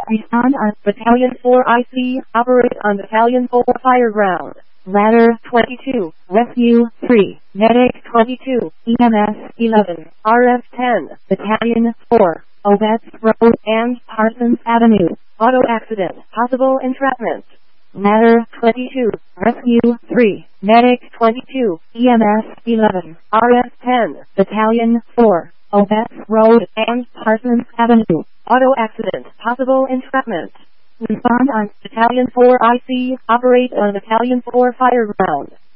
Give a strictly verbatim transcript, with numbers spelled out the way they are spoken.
Respond on Battalion four I C. Operate on Battalion four fire ground. Ladder twenty-two, Rescue three, Medic twenty-two, E M S eleven, R F ten, Battalion four, Obetz Road and Parsons Avenue. Auto accident, possible entrapment. Ladder twenty-two, Rescue three, Medic twenty-two, E M S eleven, R F ten, Battalion four, Obetz Road and Parsons Avenue. Auto accident, possible entrapment. Respond on Battalion four I C. Operate on Battalion four fire ground.